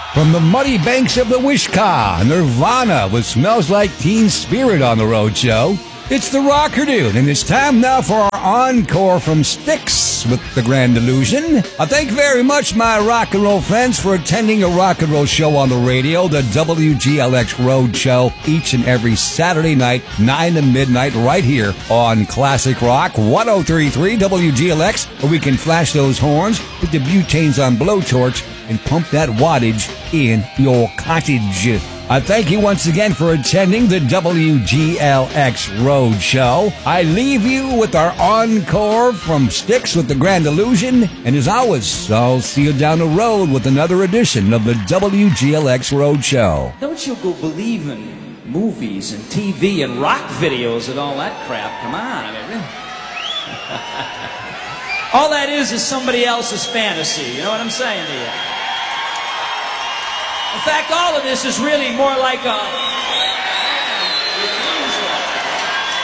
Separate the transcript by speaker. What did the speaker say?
Speaker 1: From the muddy banks of the Wishkah, Nirvana with Smells Like Teen Spirit on the Road Show. It's the Rocker Dude, and it's time now for our encore from Styx with The Grand Illusion. I thank very much my rock and roll friends for attending a rock and roll show on the radio, the WGLX Road Show, each and every Saturday night, 9 to midnight, right here on Classic Rock 103.3 WGLX, where we can flash those horns, put the butanes on blowtorch, and pump that wattage in your cottage. I thank you once again for attending the WGLX Road Show. I leave you with our encore from Styx with The Grand Illusion. And as always, I'll see you down the road with another edition of the WGLX Road Show.
Speaker 2: Don't you go believe in movies and TV and rock videos and all that crap. Come on, I mean, really. All that is somebody else's fantasy. You know what I'm saying to you? In fact, all of this is really more like a